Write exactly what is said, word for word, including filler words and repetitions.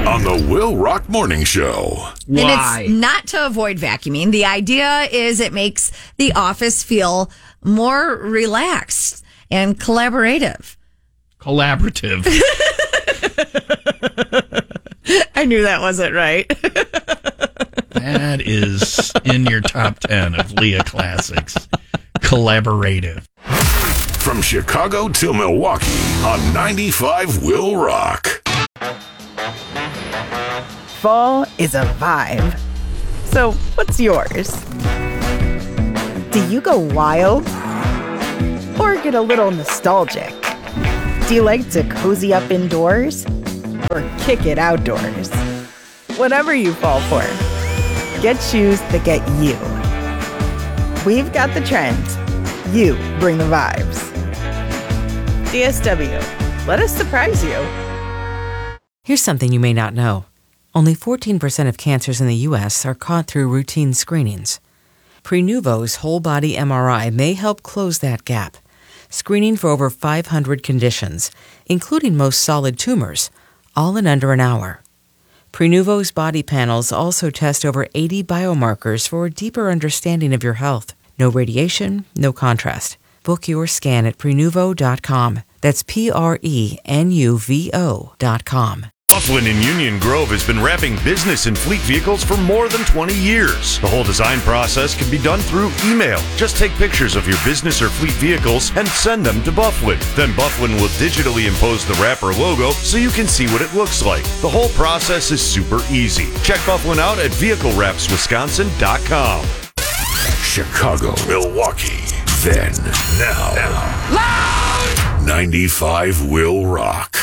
on the Will Rock Morning Show. Why? And it's not to avoid vacuuming. The idea is it makes the office feel more relaxed and collaborative. Collaborative. I knew that wasn't right. That is in your top ten of Leah classics. Collaborative. From Chicago to Milwaukee on ninety-five Will Rock. Fall is a vibe. So, what's yours? Do you go wild? Or get a little nostalgic? Do you like to cozy up indoors? Or kick it outdoors? Whatever you fall for, get shoes that get you. We've got the trends. You bring the vibes. D S W, let us surprise you. Here's something you may not know. Only fourteen percent of cancers in the U S are caught through routine screenings. Prenuvo's whole-body M R I may help close that gap, screening for over five hundred conditions, including most solid tumors, all in under an hour. Prenuvo's body panels also test over eighty biomarkers for a deeper understanding of your health. No radiation, no contrast. Book your scan at Prenuvo dot com. That's P R E N U V O dot com. Bufflin in Union Grove has been wrapping business and fleet vehicles for more than twenty years. The whole design process can be done through email. Just take pictures of your business or fleet vehicles and send them to Bufflin. Then Bufflin will digitally impose the wrapper logo so you can see what it looks like. The whole process is super easy. Check Bufflin out at vehicle wraps wisconsin dot com. Chicago, Milwaukee, then, now. now. Loud! ninety-five Will Rock.